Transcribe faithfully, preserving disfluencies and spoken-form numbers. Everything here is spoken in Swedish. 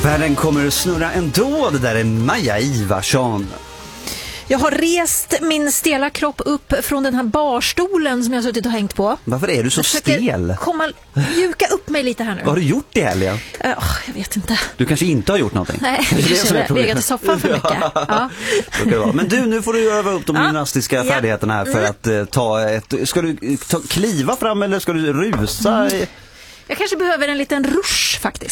Världen kommer att snurra ändå. Det där är Maja Ivarsson. Jag har rest min stela kropp upp från den här barstolen som jag har suttit och hängt på. Varför är du så stel? Komma, mjuka upp mig lite här nu. Vad har du gjort i helgen? Uh, oh, jag vet inte. Du kanske inte har gjort någonting. Nej, jag kanske legat i soffan för mycket. Ja. Okay, men du, nu får du öva upp de ja. gymnastiska färdigheterna här för mm. att uh, ta ett... Ska du ta, kliva fram eller ska du rusa? Mm. Jag kanske behöver en liten rush faktiskt.